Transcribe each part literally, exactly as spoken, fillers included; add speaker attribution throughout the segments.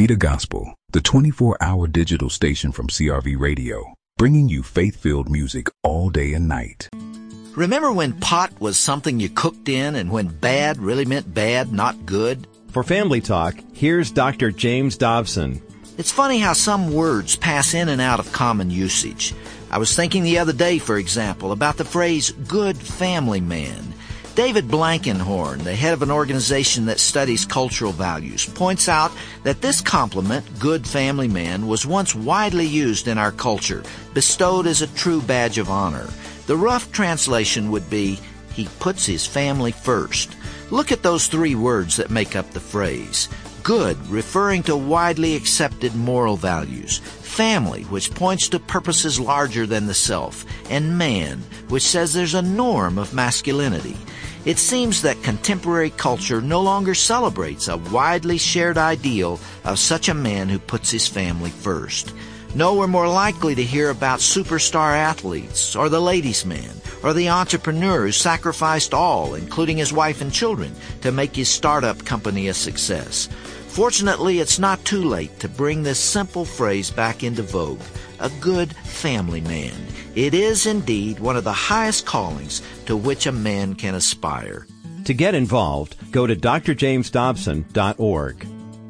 Speaker 1: Vida Gospel, the twenty-four hour digital station from C R V Radio, bringing you faith-filled music all day and night.
Speaker 2: Remember when pot was something you cooked in and when bad really meant bad, not good?
Speaker 3: For Family Talk, here's Doctor James Dobson.
Speaker 2: It's funny how some words pass in and out of common usage. I was thinking the other day, for example, about the phrase good family man. David Blankenhorn, the head of an organization that studies cultural values, points out that this compliment, good family man, was once widely used in our culture, bestowed as a true badge of honor. The rough translation would be, he puts his family first. Look at those three words that make up the phrase. Good, referring to widely accepted moral values. Family, which points to purposes larger than the self. And man, which says there's a norm of masculinity. It seems that contemporary culture no longer celebrates a widely shared ideal of such a man who puts his family first. No, we're more likely to hear about superstar athletes, or the ladies' man, or the entrepreneur who sacrificed all, including his wife and children, to make his startup company a success. Fortunately, it's not too late to bring this simple phrase back into vogue, a good family man. It is indeed one of the highest callings to which a man can aspire.
Speaker 3: To get involved, go to d r james dobson dot org.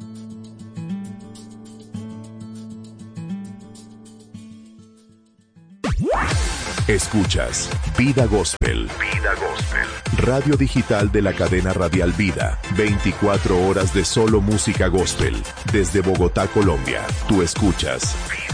Speaker 4: Escuchas Vida Gospel. Vida Gospel. Radio digital de la cadena radial Vida. veinticuatro horas de solo música gospel. Desde Bogotá, Colombia. Tú escuchas